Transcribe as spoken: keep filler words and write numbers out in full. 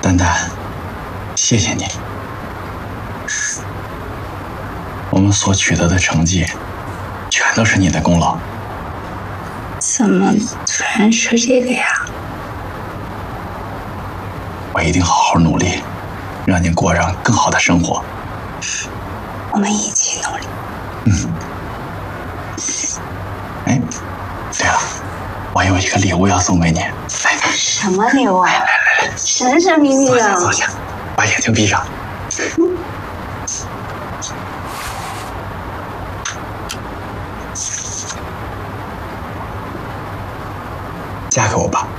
丹丹，谢谢你，我们所取得的成绩，全都是你的功劳。 怎么突然说这个呀？ 我一定好好努力，让你过上更好的生活。 我们一起努力。 嗯。哎，对了，我有一个礼物要送给你。来， 什么礼物啊？ 来来来， 神神秘秘的。 坐下坐下，把眼睛闭上。嫁给我吧。